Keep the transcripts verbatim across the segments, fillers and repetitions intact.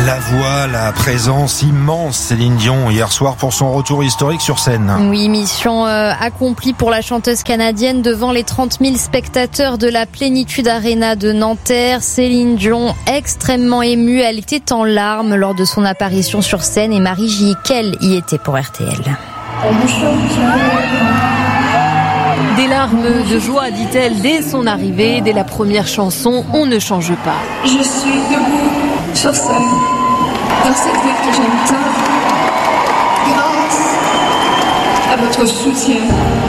La voix, la présence immense Céline Dion hier soir pour son retour historique sur scène. Oui, mission euh, accomplie pour la chanteuse canadienne devant les trente mille spectateurs de la Plénitude Arena de Nanterre. Céline Dion, extrêmement émue, elle était en larmes lors de son apparition sur scène et Marie Jiquel y était pour R T L. Des larmes de joie, dit-elle, dès son arrivée, dès la première chanson, On ne change pas. Je suis debout sur scène, dans cette ville que j'aime tant, grâce à votre soutien.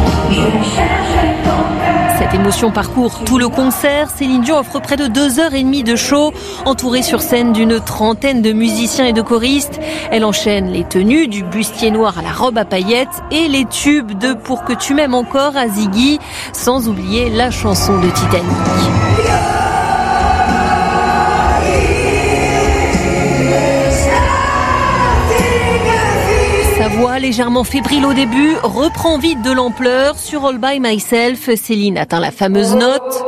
Cette émotion parcourt tout le concert. Céline Dion offre près de deux heures et demie de show, entourée sur scène d'une trentaine de musiciens et de choristes. Elle enchaîne les tenues du bustier noir à la robe à paillettes et les tubes de Pour que tu m'aimes encore à Ziggy, sans oublier la chanson de Titanic. Sa voix légèrement fébrile au début reprend vite de l'ampleur. Sur All By Myself, Céline atteint la fameuse note.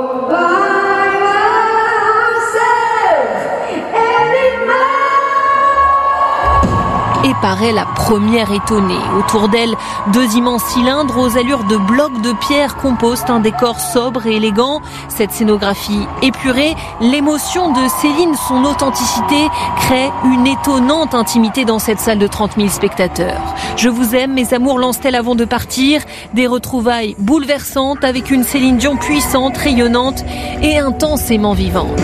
Et paraît la première étonnée. Autour d'elle, deux immenses cylindres aux allures de blocs de pierre composent un décor sobre et élégant. Cette scénographie épurée, l'émotion de Céline, son authenticité, crée une étonnante intimité dans cette salle de trente mille spectateurs. Je vous aime, mes amours, lance-t-elle avant de partir. Des retrouvailles bouleversantes avec une Céline Dion puissante, rayonnante et intensément vivante.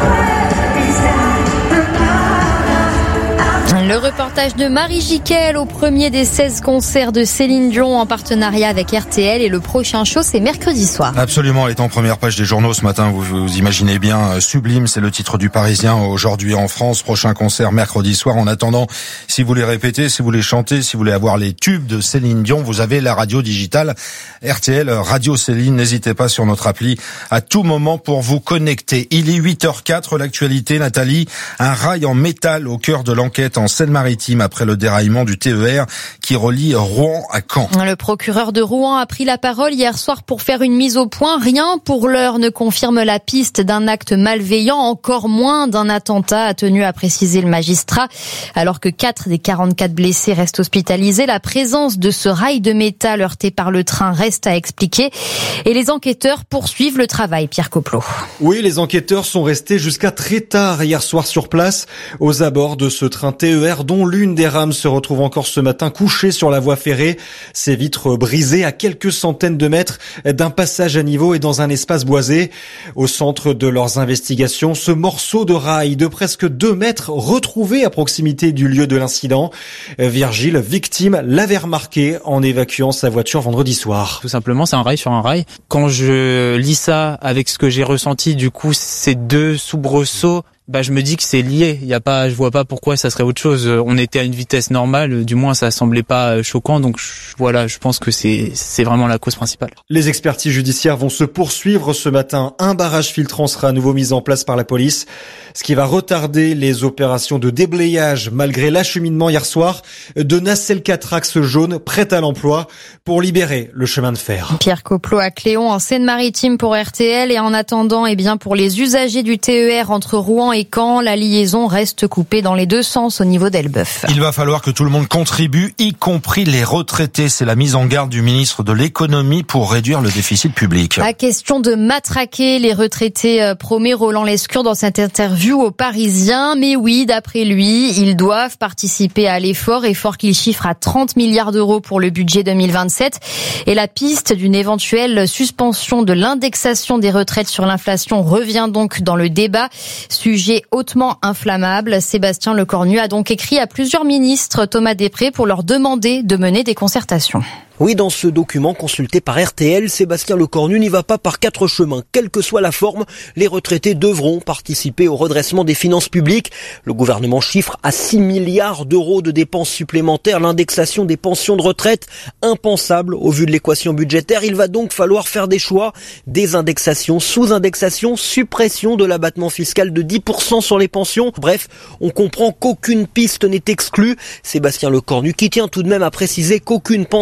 Le reportage de Marie Jiquel au premier des seize concerts de Céline Dion en partenariat avec R T L et le prochain show c'est mercredi soir. Absolument, elle est en première page des journaux ce matin, vous vous imaginez bien, Sublime, c'est le titre du Parisien aujourd'hui en France, prochain concert mercredi soir. En attendant, si vous voulez répéter, si vous voulez chanter, si vous voulez avoir les tubes de Céline Dion, vous avez la radio digitale R T L Radio Céline, n'hésitez pas sur notre appli à tout moment pour vous connecter. Il est huit heures quatre, l'actualité, Nathalie, un rail en métal au cœur de l'enquête en Seine-Maritime après le déraillement du T E R qui relie Rouen à Caen. Le procureur de Rouen a pris la parole hier soir pour faire une mise au point. Rien pour l'heure ne confirme la piste d'un acte malveillant, encore moins d'un attentat, a tenu à préciser le magistrat. Alors que quatre des quarante-quatre blessés restent hospitalisés, la présence de ce rail de métal heurté par le train reste à expliquer. Et les enquêteurs poursuivent le travail, Pierre Coplot. Oui, les enquêteurs sont restés jusqu'à très tard hier soir sur place, aux abords de ce train T E R dont l'une des rames se retrouve encore ce matin couchée sur la voie ferrée. Ses vitres brisées à quelques centaines de mètres d'un passage à niveau et dans un espace boisé. Au centre de leurs investigations, ce morceau de rail de presque deux mètres retrouvé à proximité du lieu de l'incident. Virgile, victime, l'avait remarqué en évacuant sa voiture vendredi soir. Tout simplement, c'est un rail sur un rail. Quand je lis ça avec ce que j'ai ressenti, du coup, ces deux soubresauts, bah je me dis que c'est lié. Il y a pas, je vois pas pourquoi ça serait autre chose. On était à une vitesse normale, du moins ça semblait pas choquant. Donc je, voilà, je pense que c'est c'est vraiment la cause principale. Les expertises judiciaires vont se poursuivre ce matin. Un barrage filtrant sera à nouveau mis en place par la police, ce qui va retarder les opérations de déblayage malgré l'acheminement hier soir de nacelles Catrax jaune prêtes à l'emploi pour libérer le chemin de fer. Pierre Coplot à Cléon en Seine-Maritime pour R T L et en attendant, eh bien pour les usagers du T E R entre Rouen et Caen, la liaison reste coupée dans les deux sens au niveau d'Elbeuf. Il va falloir que tout le monde contribue, y compris les retraités. C'est la mise en garde du ministre de l'économie pour réduire le déficit public. La question de matraquer les retraités, promet Roland Lescure dans cette interview aux Parisiens. Mais oui, d'après lui, ils doivent participer à l'effort, effort qu'il chiffre à trente milliards d'euros pour le budget deux mille vingt-sept. Et la piste d'une éventuelle suspension de l'indexation des retraites sur l'inflation revient donc dans le débat. Sujet hautement inflammable. Sébastien Lecornu a donc écrit à plusieurs ministres, Thomas Després, pour leur demander de mener des concertations. Oui, dans ce document consulté par R T L, Sébastien Lecornu n'y va pas par quatre chemins. Quelle que soit la forme, les retraités devront participer au redressement des finances publiques. Le gouvernement chiffre à six milliards d'euros de dépenses supplémentaires l'indexation des pensions de retraite, impensable au vu de l'équation budgétaire. Il va donc falloir faire des choix, des indexations, sous-indexations, suppression de l'abattement fiscal de dix pour cent sur les pensions. Bref, on comprend qu'aucune piste n'est exclue. Sébastien Lecornu qui tient tout de même à préciser qu'aucune pension ne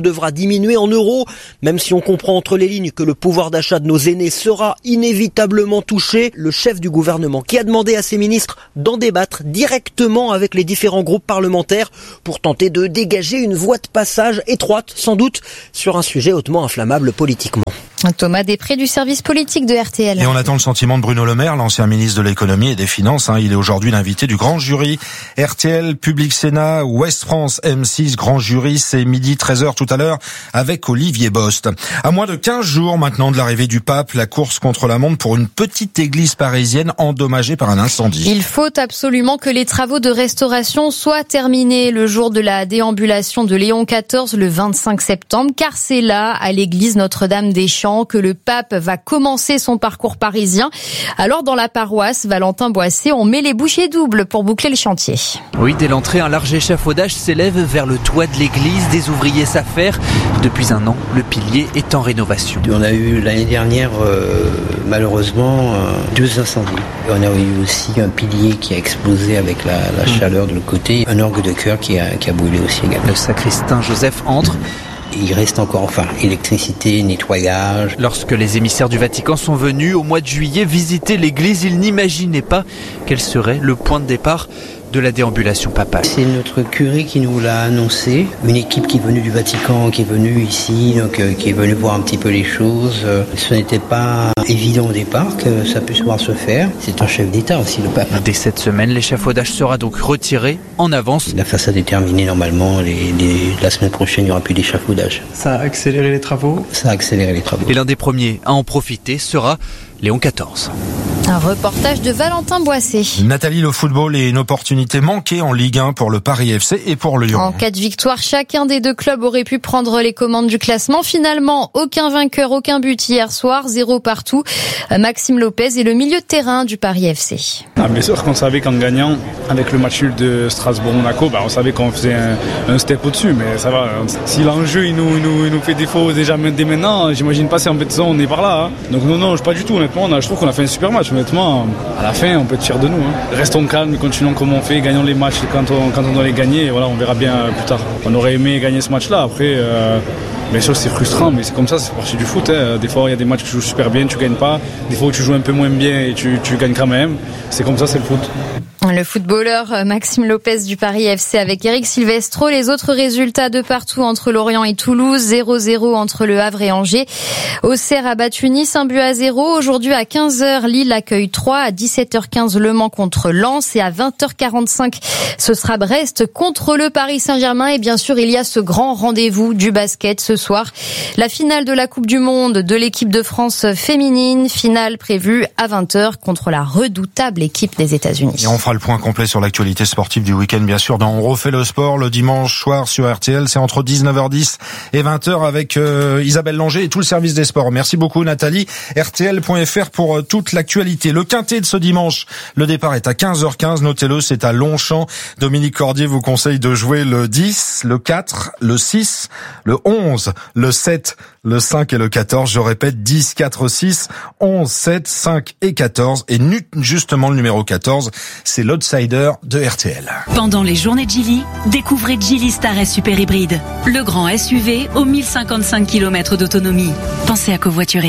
devra diminuer en euros, même si on comprend entre les lignes que le pouvoir d'achat de nos aînés sera inévitablement touché. Le chef du gouvernement qui a demandé à ses ministres d'en débattre directement avec les différents groupes parlementaires pour tenter de dégager une voie de passage étroite, sans doute, sur un sujet hautement inflammable politiquement. Thomas Després du service politique de R T L. Et on attend le sentiment de Bruno Le Maire, l'ancien ministre de l'économie et des finances. Il est aujourd'hui l'invité du grand jury. R T L, Public Sénat, Ouest France, M six, grand jury, c'est midi treize heures tout à l'heure avec Olivier Bost. À moins de quinze jours maintenant de l'arrivée du pape, la course contre la montre pour une petite église parisienne endommagée par un incendie. Il faut absolument que les travaux de restauration soient terminés le jour de la déambulation de Léon quatorze le vingt-cinq septembre, car c'est là, à l'église Notre-Dame-des-Champs, que le pape va commencer son parcours parisien. Alors dans la paroisse Valentin Boissé, on met les bouchées doubles pour boucler le chantier. Oui, dès l'entrée, un large échafaudage s'élève vers le toit de l'église. Des ouvriers s'affairent. Depuis un an, le pilier est en rénovation. On a eu l'année dernière, euh, malheureusement, euh, deux incendies. On a eu aussi un pilier qui a explosé avec la, la mmh. chaleur de l'autre côté. Un orgue de chœur qui a, qui a brûlé aussi également. Le sacristain Joseph entre. Il reste encore, enfin, électricité, nettoyage. Lorsque les émissaires du Vatican sont venus au mois de juillet visiter l'église, ils n'imaginaient pas quel serait le point de départ de la déambulation papale. C'est notre curé qui nous l'a annoncé, une équipe qui est venue du Vatican, qui est venue ici, donc euh, qui est venue voir un petit peu les choses. Euh, ce n'était pas évident au départ que ça puisse pouvoir se faire. C'est un chef d'État aussi, le pape. Dès cette semaine, l'échafaudage sera donc retiré en avance. La façade est terminée normalement. Les, les, la semaine prochaine, il n'y aura plus d'échafaudage. Ça a accéléré les travaux Ça a accéléré les travaux. Et l'un des premiers à en profiter sera Léon quatorze. Un reportage de Valentin Boissé. Nathalie, le football est une opportunité manquée en Ligue un pour le Paris F C et pour Lyon. En cas de victoire, chacun des deux clubs aurait pu prendre les commandes du classement. Finalement, aucun vainqueur, aucun but hier soir, zéro partout. Maxime Lopez est le milieu de terrain du Paris F C. Ah, bien sûr qu'on savait qu'en gagnant, avec le match nul de Strasbourg-Monaco, bah, on savait qu'on faisait un, un step au-dessus. Mais ça va, si l'enjeu il nous, il nous, il nous fait défaut déjà dès maintenant, j'imagine pas si en bête de saison on est par là. Hein. Donc non, non, pas du tout. Honnêtement, on a, je trouve qu'on a fait un super match. Honnêtement, à la fin, on peut être fier de nous. Hein. Restons calmes, continuons comme on fait, gagnons les matchs quand on, quand on doit les gagner. Et voilà, on verra bien plus tard. On aurait aimé gagner ce match-là. Après, euh, bien sûr, c'est frustrant, mais c'est comme ça, c'est partie du foot. Hein. Des fois, il y a des matchs où tu joues super bien, tu gagnes pas. Des fois, où tu joues un peu moins bien et tu, tu gagnes quand même. C'est comme ça, c'est le foot. Le footballeur Maxime Lopez du Paris F C avec Eric Silvestro. Les autres résultats de partout entre Lorient et Toulouse. zéro zéro entre Le Havre et Angers. Auxerre a battu Nice un but à zéro. Aujourd'hui à quinze heures, Lille accueille Troyes. À dix-sept heures quinze, Le Mans contre Lens. Et à vingt heures quarante-cinq, ce sera Brest contre le Paris Saint-Germain. Et bien sûr, il y a ce grand rendez-vous du basket ce soir. La finale de la Coupe du Monde de l'équipe de France féminine. Finale prévue à vingt heures contre la redoutable équipe des États-Unis. Et on fera le point complet sur l'actualité sportive du week-end, bien sûr, dans On refait le sport le dimanche soir sur R T L. C'est entre dix-neuf heures dix et vingt heures avec euh, Isabelle Langer et tout le service des sports. Merci beaucoup Nathalie. R T L point F R pour euh, toute l'actualité. Le quintet de ce dimanche, le départ est à quinze heures quinze. Notez-le, c'est à Longchamp. Dominique Cordier vous conseille de jouer le dix, le quatre, le six, le onze, le sept, le cinq et le quatorze. Je répète, dix, quatre, six, onze, sept, cinq et quatorze. Et justement, le numéro quatorze, c'est l'outsider de R T L. Pendant les journées Geely, découvrez Geely Star S Super Hybride. Le grand S U V aux mille cinquante-cinq kilomètres d'autonomie. Pensez à covoiturer.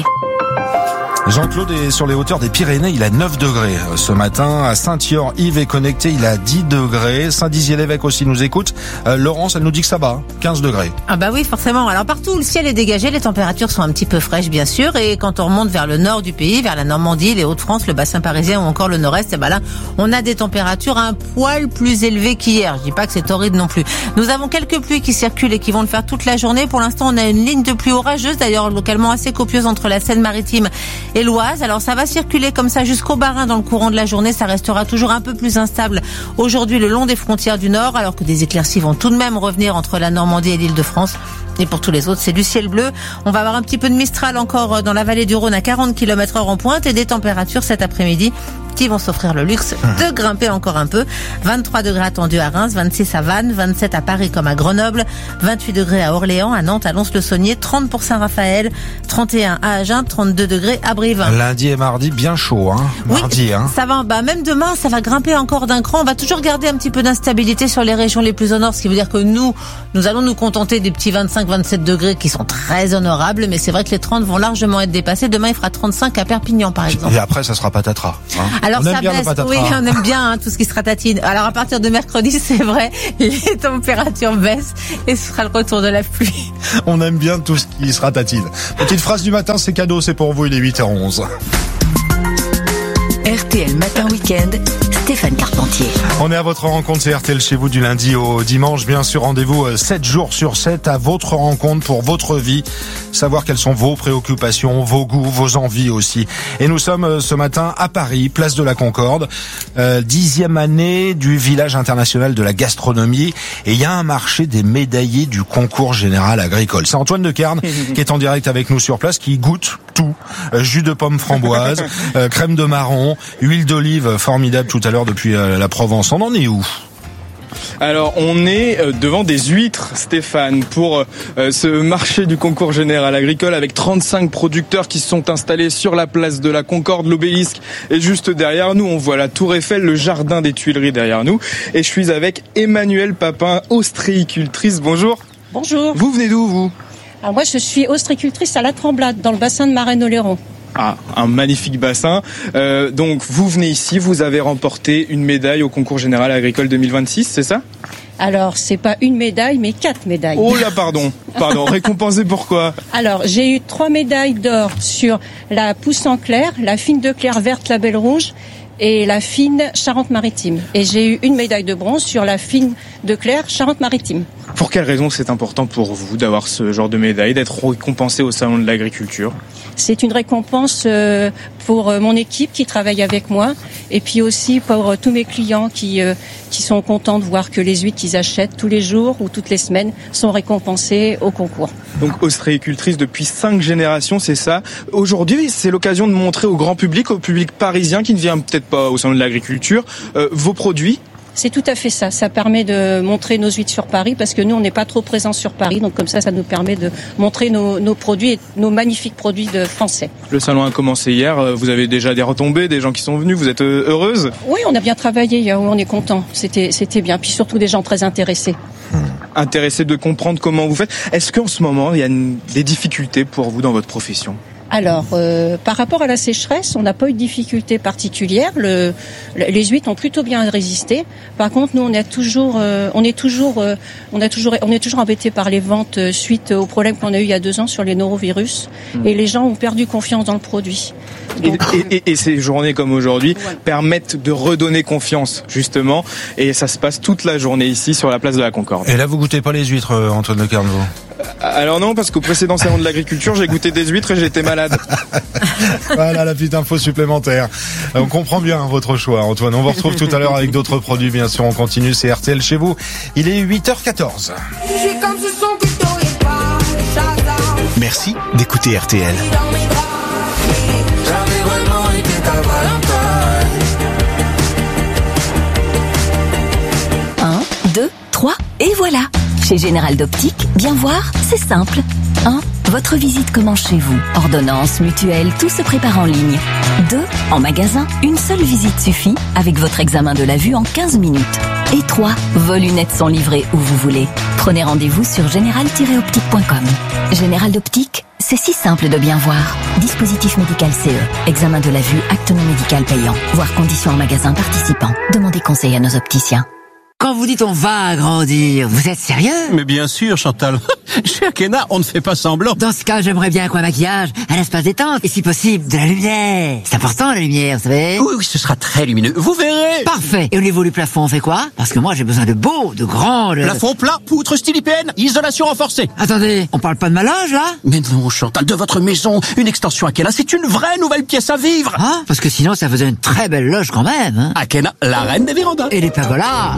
Jean-Claude est sur les hauteurs des Pyrénées, il a neuf degrés ce matin. À Saint-Yor, Yves est connecté, il a dix degrés. Saint-Dizier-l'Évêque aussi nous écoute. Euh, Laurence, elle nous dit que ça va, quinze degrés. Ah bah oui, forcément. Alors partout où le ciel est dégagé, les températures sont un petit peu fraîches, bien sûr. Et quand on remonte vers le nord du pays, vers la Normandie, les Hauts-de-France, le bassin parisien ou encore le nord-est, et bah là, on a des températures un poil plus élevées qu'hier. Je dis pas que c'est torride non plus. Nous avons quelques pluies qui circulent et qui vont le faire toute la journée. Pour l'instant, on a une ligne de pluie orageuse, d'ailleurs localement assez copieuse entre la Seine-Maritime et l'Oise. Alors ça va circuler comme ça jusqu'au Bas-Rhin dans le courant de la journée. Ça restera toujours un peu plus instable aujourd'hui le long des frontières du Nord, alors que des éclaircies vont tout de même revenir entre la Normandie et l'Île-de-France. Et pour tous les autres, c'est du ciel bleu. On va avoir un petit peu de Mistral encore dans la vallée du Rhône à quarante kilomètres heure en pointe et des températures cet après-midi petits vont s'offrir le luxe de grimper encore un peu. vingt-trois degrés attendus à Reims, vingt-six à Vannes, vingt-sept à Paris comme à Grenoble, vingt-huit degrés à Orléans, à Nantes, à Lons-le-Saunier, trente pour Saint-Raphaël, trente et un à Agen, trente-deux degrés à Brive. Lundi et mardi, bien chaud, hein. Mardi, oui, hein. Ça va, bah, même demain, ça va grimper encore d'un cran. On va toujours garder un petit peu d'instabilité sur les régions les plus au nord, ce qui veut dire que nous, nous allons nous contenter des petits vingt-cinq vingt-sept degrés qui sont très honorables, mais c'est vrai que les trente vont largement être dépassés. Demain, il fera trente-cinq à Perpignan, par exemple. Et après, ça sera patatras. Hein. Alors, on aime ça bien baisse. le patatras. Oui, on aime bien hein, tout ce qui sera tatine. Alors, à partir de mercredi, c'est vrai, les températures baissent et ce sera le retour de la pluie. On aime bien tout ce qui sera tatine. Petite phrase du matin, c'est cadeau, c'est pour vous, il est huit heures onze. R T L Matin Week-end, Stéphane Carpentier. On est à votre rencontre, c'est R T L chez vous du lundi au dimanche. Bien sûr, rendez-vous sept jours sur sept à votre rencontre pour votre vie. Savoir quelles sont vos préoccupations, vos goûts, vos envies aussi. Et nous sommes ce matin à Paris, place de la Concorde, euh, dixième année du village international de la gastronomie. Et il y a un marché des médaillés du concours général agricole. C'est Antoine de Carnes qui est en direct avec nous sur place, qui goûte tout. Euh, jus de pomme framboise, euh, crème de marron, huile d'olive formidable tout à l'heure depuis euh, la Provence. On en est où ? Alors, on est devant des huîtres, Stéphane, pour euh, ce marché du concours général agricole avec trente-cinq producteurs qui se sont installés sur la place de la Concorde, l'obélisque. Et juste derrière nous, on voit la Tour Eiffel, le jardin des Tuileries derrière nous. Et je suis avec Emmanuelle Papin, ostréicultrice. Bonjour. Bonjour. Vous venez d'où, vous ? Alors moi, je suis ostréicultrice à La Tremblade, dans le bassin de Marennes-Oléron. Ah, un magnifique bassin. Euh, donc, vous venez ici, vous avez remporté une médaille au concours général agricole deux mille vingt-six, c'est ça ? Alors, c'est pas une médaille, mais quatre médailles. Oh là, pardon. Pardon, récompensé pourquoi ? Alors, j'ai eu trois médailles d'or sur la pousse en clair, la fine de clair verte label rouge et la fine Charente-Maritime. Et j'ai eu une médaille de bronze sur la fine de clair Charente-Maritime. Pour quelle raison c'est important pour vous d'avoir ce genre de médaille, d'être récompensé au Salon de l'Agriculture ? C'est une récompense pour mon équipe qui travaille avec moi et puis aussi pour tous mes clients qui qui sont contents de voir que les huîtres qu'ils achètent tous les jours ou toutes les semaines sont récompensées au concours. Donc ostréicultrice depuis cinq générations, c'est ça. Aujourd'hui, c'est l'occasion de montrer au grand public, au public parisien qui ne vient peut-être pas au Salon de l'Agriculture, euh, vos produits. C'est tout à fait ça. Ça permet de montrer nos huîtres sur Paris parce que nous, on n'est pas trop présents sur Paris. Donc comme ça, ça nous permet de montrer nos, nos produits et nos magnifiques produits de français. Le salon a commencé hier. Vous avez déjà des retombées, des gens qui sont venus. Vous êtes heureuse ? Oui, on a bien travaillé. On est content. C'était, c'était bien. Puis surtout des gens très intéressés. Intéressés de comprendre comment vous faites. Est-ce qu'en ce moment, il y a une, des difficultés pour vous dans votre profession ? Alors, euh, par rapport à la sécheresse, on n'a pas eu de difficultés particulières. Le, les huîtres ont plutôt bien résisté. Par contre, nous, on est toujours, euh, on est toujours, euh, on a toujours, on est toujours embêtés par les ventes euh, suite aux problèmes qu'on a eu il y a deux ans sur les norovirus. Mmh. Et les gens ont perdu confiance dans le produit. Donc, et, et, et ces journées comme aujourd'hui ouais. permettent de redonner confiance, justement. Et ça se passe toute la journée ici sur la place de la Concorde. Et là, vous goûtez pas les huîtres, Antoine de Carnes, vous ? Alors non, parce qu'au précédent salon de l'agriculture, j'ai goûté des huîtres et j'étais malade. Voilà la petite info supplémentaire. On comprend bien votre choix, Antoine. On vous retrouve tout à l'heure avec d'autres produits, bien sûr. On continue, c'est R T L chez vous. Il est huit heures quatorze. Merci d'écouter R T L. Un, deux, trois, et voilà. Chez Général d'Optique, bien voir, c'est simple. un. Votre visite commence chez vous. Ordonnance, mutuelle, tout se prépare en ligne. deux. En magasin, une seule visite suffit avec votre examen de la vue en quinze minutes. Et trois. Vos lunettes sont livrées où vous voulez. Prenez rendez-vous sur général tiret optique point com. Général d'Optique, c'est si simple de bien voir. Dispositif médical C E. Examen de la vue, acte non médical payant. Voir conditions en magasin participant. Demandez conseil à nos opticiens. Quand vous dites on va agrandir, vous êtes sérieux ? Mais bien sûr, Chantal. Chez Akena, on ne fait pas semblant. Dans ce cas, j'aimerais bien qu'un maquillage, un espace détente, et si possible, de la lumière. C'est important, la lumière, vous savez ? Oui, oui, ce sera très lumineux. Vous verrez. Parfait. Et au niveau du plafond, on fait quoi ? Parce que moi, j'ai besoin de beau, de grand... De... Plafond plat, poutre style I P N, isolation renforcée. Attendez, on parle pas de ma loge, là ? Mais non, Chantal, de votre maison, une extension Akena, c'est une vraie nouvelle pièce à vivre. Ah, parce que sinon, ça faisait une très belle loge quand même. Hein. Akena, la reine des vérandas. Et les pergolas.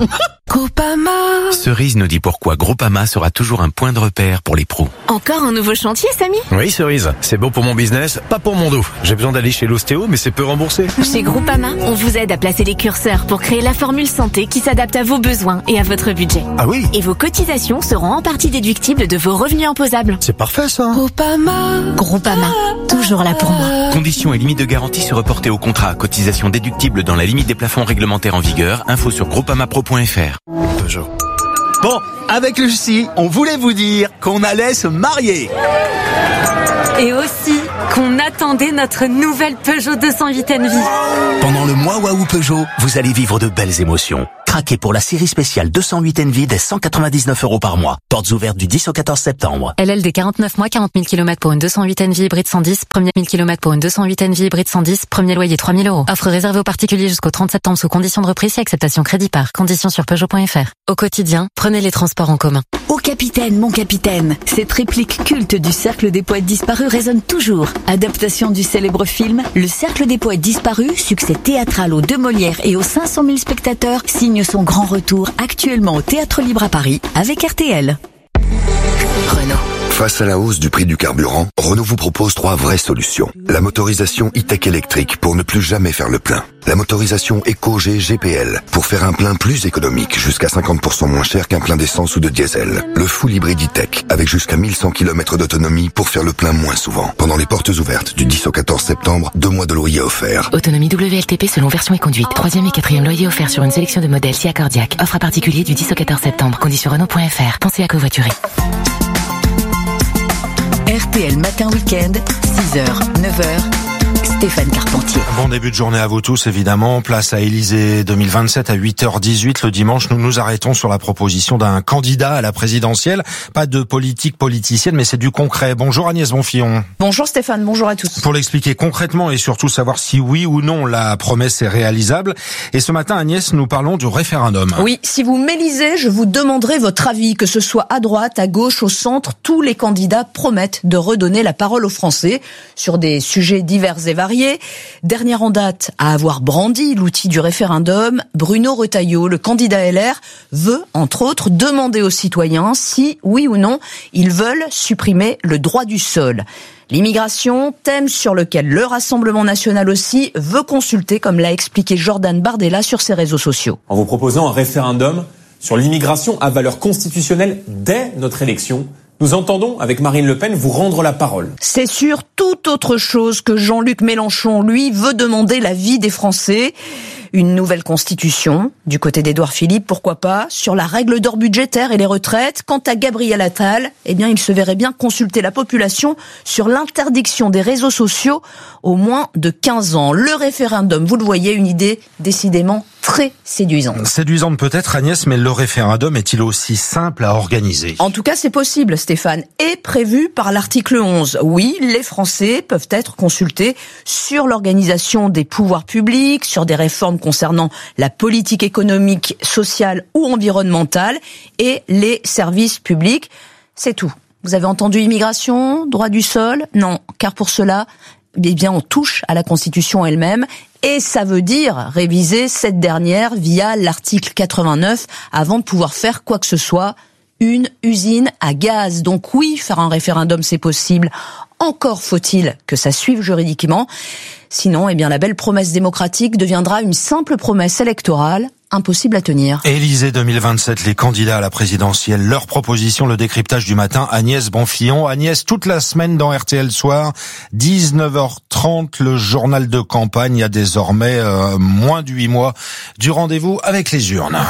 Groupama. Cerise nous dit pourquoi Groupama sera toujours un point de repère pour les pros. Encore un nouveau chantier, Samy? Oui, Cerise, c'est bon pour mon business, pas pour mon dos. J'ai besoin d'aller chez l'ostéo, mais c'est peu remboursé. Chez Groupama, on vous aide à placer les curseurs pour créer la formule santé qui s'adapte à vos besoins et à votre budget. Ah oui? Et vos cotisations seront en partie déductibles de vos revenus imposables. C'est parfait ça. Groupama. Groupama, toujours là pour moi. Conditions et limites de garantie se reporter au contrat. Cotisation déductible dans la limite des plafonds réglementaires en vigueur. Info sur groupama-pro point f r. Peugeot. Bon, avec Lucie, on voulait vous dire qu'on allait se marier. Et aussi qu'on attendait notre nouvelle Peugeot deux cent huit Envy. Pendant le mois Waouh Peugeot, vous allez vivre de belles émotions. Craquez pour la série spéciale deux cent huit Envy dès cent quatre-vingt-dix-neuf euros par mois. Portes ouvertes du dix au quatorze septembre. L L D quarante-neuf mois, quarante mille kilomètres pour une deux cent huit Envy hybride cent dix. Premier mille kilomètres pour une deux cent huit Envy hybride cent dix. Premier loyer trois mille euros. Offre réservée aux particuliers jusqu'au trente septembre sous conditions de reprise et acceptation crédit par. Conditions sur Peugeot point f r. Au quotidien, prenez les transports en commun. Ô capitaine, mon capitaine, cette réplique culte du Cercle des poètes disparus résonne toujours. Adaptation du célèbre film, Le Cercle des poètes disparus, succès théâtral aux deux Molières et aux cinq cent mille spectateurs, signe son grand retour actuellement au Théâtre Libre à Paris avec R T L. Renault. Face à la hausse du prix du carburant, Renault vous propose trois vraies solutions. La motorisation e-tech électrique pour ne plus jamais faire le plein. La motorisation Eco-G G P L pour faire un plein plus économique, jusqu'à cinquante pour cent moins cher qu'un plein d'essence ou de diesel. Le full hybride e-tech avec jusqu'à mille cent kilomètres d'autonomie pour faire le plein moins souvent. Pendant les portes ouvertes du dix au quatorze septembre, deux mois de loyer offerts. Autonomie W L T P selon version et conduite. Troisième et quatrième loyer offert sur une sélection de modèles Sia Cardiac. Offre à particulier du dix au quatorze septembre. Conditions Renault point f r. Pensez à covoiturer. R T L Matin Week-end, six heures, neuf heures, Stéphane Carpentier. Bon début de journée à vous tous, évidemment. Place à Élysée deux mille vingt-sept à huit heures dix-huit. Le dimanche, nous nous arrêtons sur la proposition d'un candidat à la présidentielle. Pas de politique politicienne, mais c'est du concret. Bonjour Agnès Bonfillon. Bonjour Stéphane, bonjour à tous. Pour l'expliquer concrètement et surtout savoir si oui ou non la promesse est réalisable. Et ce matin, Agnès, nous parlons du référendum. Oui, si vous m'élisez, je vous demanderai votre avis, que ce soit à droite, à gauche, au centre. Tous les candidats promettent de redonner la parole aux Français sur des sujets divers et variés. Dernière en date à avoir brandi l'outil du référendum, Bruno Retailleau, le candidat L R, veut, entre autres, demander aux citoyens si, oui ou non, ils veulent supprimer le droit du sol. L'immigration, thème sur lequel le Rassemblement national aussi veut consulter, comme l'a expliqué Jordan Bardella sur ses réseaux sociaux. En vous proposant un référendum sur l'immigration à valeur constitutionnelle dès notre élection, nous entendons, avec Marine Le Pen, vous rendre la parole. C'est sur toute autre chose que Jean-Luc Mélenchon, lui, veut demander l'avis des Français. Une nouvelle constitution, du côté d'Édouard Philippe, pourquoi pas, sur la règle d'or budgétaire et les retraites. Quant à Gabriel Attal, eh bien, il se verrait bien consulter la population sur l'interdiction des réseaux sociaux aux moins de quinze ans. Le référendum, vous le voyez, une idée décidément très séduisante. Séduisante peut-être, Agnès, mais le référendum est-il aussi simple à organiser ? En tout cas, c'est possible, Stéphane, et prévu par l'article onze. Oui, les Français peuvent être consultés sur l'organisation des pouvoirs publics, sur des réformes concernant la politique économique, sociale ou environnementale et les services publics. C'est tout. Vous avez entendu immigration, droit du sol ? Non, car pour cela, eh bien, on touche à la Constitution elle-même. Et ça veut dire réviser cette dernière via l'article quatre-vingt-neuf avant de pouvoir faire quoi que ce soit. Une usine à gaz. Donc oui, faire un référendum, c'est possible. Encore faut-il que ça suive juridiquement. Sinon, eh bien, la belle promesse démocratique deviendra une simple promesse électorale, impossible à tenir. Élysée deux mille vingt-sept, les candidats à la présidentielle, leur proposition, le décryptage du matin, Agnès Bonfillon. Agnès, toute la semaine dans R T L Soir, dix-neuf heures trente, le journal de campagne a désormais euh, moins de huit mois du rendez-vous avec les urnes.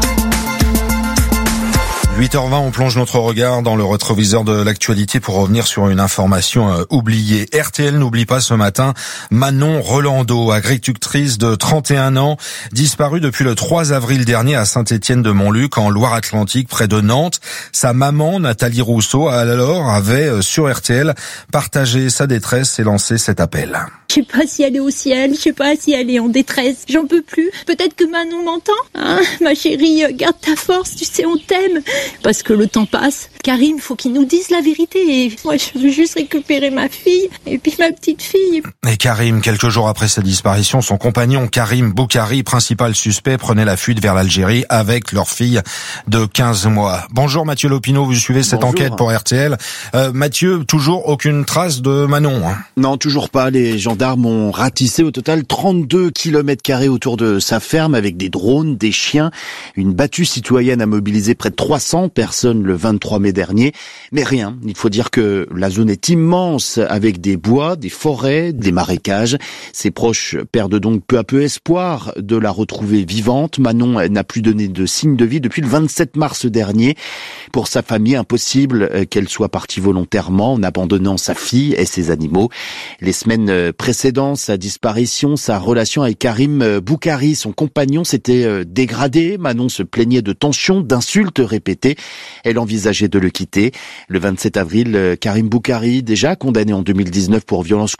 huit heures vingt, on plonge notre regard dans le rétroviseur de l'actualité pour revenir sur une information euh, oubliée. R T L n'oublie pas ce matin Manon Rolando, agricultrice de trente et un ans, disparue depuis le trois avril dernier à Saint-Étienne-de-Montluc, en Loire-Atlantique, près de Nantes. Sa maman, Nathalie Rousseau, alors avait, euh, sur R T L, partagé sa détresse et lancé cet appel. Je sais pas si elle est au ciel, je sais pas si elle est en détresse, j'en peux plus. Peut-être que Manon m'entend, hein, ma chérie, garde ta force, tu sais, on t'aime. parce que le temps passe. Karim, faut qu'il nous dise la vérité. Et moi, je veux juste récupérer ma fille et puis ma petite fille. Et Karim, quelques jours après sa disparition, son compagnon Karim Boukari, principal suspect, prenait la fuite vers l'Algérie avec leur fille de quinze mois. Bonjour Mathieu Lopineau, vous suivez cette Bonjour. enquête pour R T L. Euh, Mathieu, toujours aucune trace de Manon, hein. Non, toujours pas. Les gendarmes ont ratissé au total trente-deux kilomètres carrés autour de sa ferme avec des drones, des chiens. Une battue citoyenne a mobilisé près de trois cents personnes le vingt-trois mai dernier. Mais rien. Il faut dire que la zone est immense avec des bois, des forêts, des marécages. Ses proches perdent donc peu à peu espoir de la retrouver vivante. Manon n'a plus donné de signe de vie depuis le vingt-sept mars dernier. Pour sa famille, impossible qu'elle soit partie volontairement en abandonnant sa fille et ses animaux. Les semaines précédant sa disparition, sa relation avec Karim Boukari, son compagnon, s'était dégradée. Manon se plaignait de tensions, d'insultes répétées. Elle envisageait de le quitter. Le vingt-sept avril, Karim Boukari, déjà condamné en deux mille dix-neuf pour violence